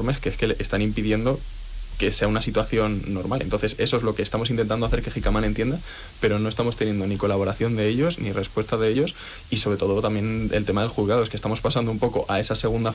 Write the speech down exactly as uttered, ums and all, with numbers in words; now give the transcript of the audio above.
enormes que es que le están impidiendo que sea una situación normal. Entonces eso es lo que estamos intentando hacer que Jicaman entienda, pero no estamos teniendo ni colaboración de ellos, ni respuesta de ellos, y sobre todo también el tema del juzgado, es que estamos pasando un poco a esa segunda